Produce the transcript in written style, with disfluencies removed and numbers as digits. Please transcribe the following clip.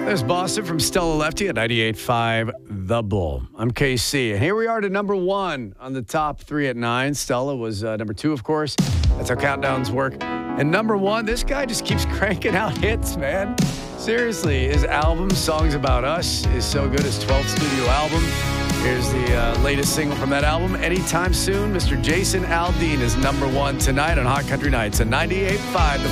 There's Boston from Stella Lefty at 98.5 The Bull. I'm KC. And here we are to number one on the top three at 9. Stella was number 2, of course. That's how countdowns work. And number 1, this guy just keeps cranking out hits, man. Seriously, his album, Songs About Us, is so good. His 12th studio album. Here's the latest single from that album. Anytime Soon, Mr. Jason Aldean is number 1 tonight on Hot Country Nights at 98.5 The